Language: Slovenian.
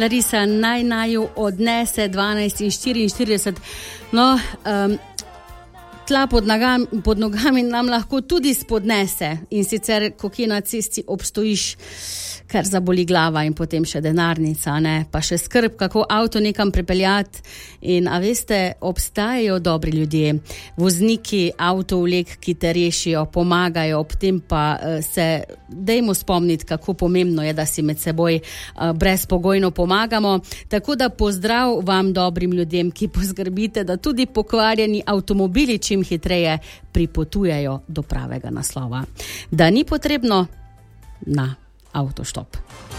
Larisa, naju odnese 12:44. No, tla pod nogami nam lahko tudi spodnese in sicer, ko kje na cesti obstojiš, kar zaboli glava in potem še denarnica, ne? Pa še skrb, kako avto nekam pripeljati. In a veste, obstajajo dobri ljudje, vozniki avtovlek, ki te rešijo, pomagajo, ob tem pa se dajmo spomniti, kako pomembno je, da si med seboj brezpogojno pomagamo. Tako da pozdrav vam dobrim ljudem, ki poskrbite, da tudi pokvarjeni avtomobili čim hitreje pripotujejo do pravega naslova. Da ni potrebno na avtoštop.